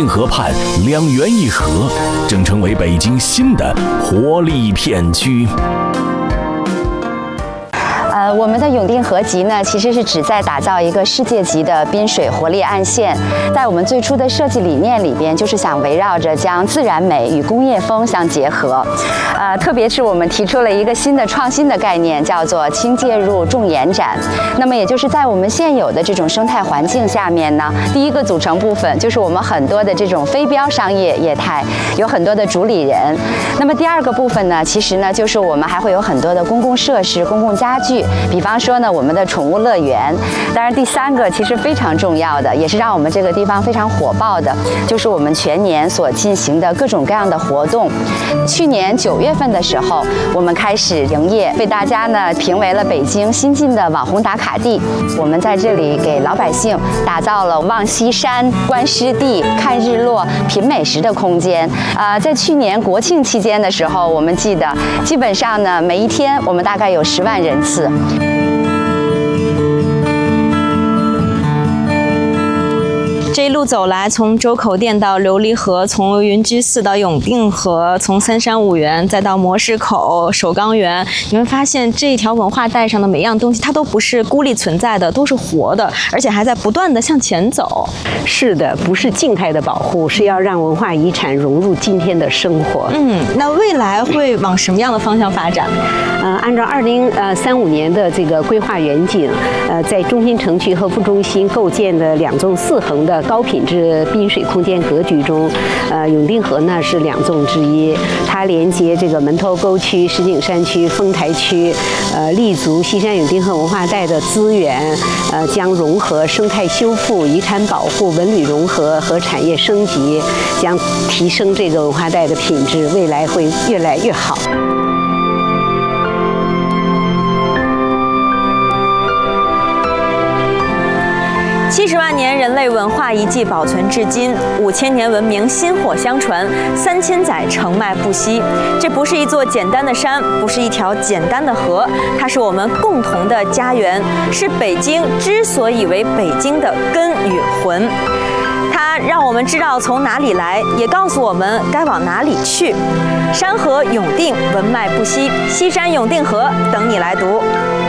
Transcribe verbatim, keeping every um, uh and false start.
河畔两园一河，正成为北京新的活力片区。 呃，我们的永定河集呢，其实是旨在打造一个世界级的滨水活力岸线。在我们最初的设计理念里边，就是想围绕着将自然美与工业风相结合。呃，特别是我们提出了一个新的创新的概念，叫做轻介入重延展。那么也就是在我们现有的这种生态环境下面呢，第一个组成部分就是我们很多的这种非标商业业态，有很多的主理人。那么第二个部分呢，其实呢就是我们还会有很多的公共设施、公共家具。比方说呢，我们的宠物乐园。当然，第三个其实非常重要的，也是让我们这个地方非常火爆的，就是我们全年所进行的各种各样的活动。去年九月份的时候，我们开始营业，被大家呢评为了北京新晋的网红打卡地。我们在这里给老百姓打造了望西山、观湿地、看日落、品美食的空间。呃，在去年国庆期间的时候，我们记得基本上呢，每一天我们大概有十万人次。 这一路走来，从周口店到琉璃河，从云居寺到永定河，从三山五园再到模式口、首钢园，你会发现这一条文化带上的每样东西，它都不是孤立存在的，都是活的，而且还在不断的向前走。 是的，不是静态的保护，是要让文化遗产融入今天的生活。 嗯，那未来会往什么样的方向发展？ 呃，按照二零呃三五年的这个规划远景，呃，在中心城区和副中心构建的两纵四横的高品质滨水空间格局中，呃，永定河呢是两纵之一，它连接这个门头沟区、石景山区、丰台区，呃，立足西山永定河文化带的资源，呃，将融合生态修复、遗产保护、文旅融合和产业升级，将提升这个文化带的品质，未来会越来越好。 七十万年人类文化遗迹保存至今，五千年文明薪火相传，三千载承脉不息。这不是一座简单的山，不是一条简单的河，它是我们共同的家园，是北京之所以为北京的根与魂。它让我们知道从哪里来，也告诉我们该往哪里去。山河永定，文脉不息，西山永定河等你来读。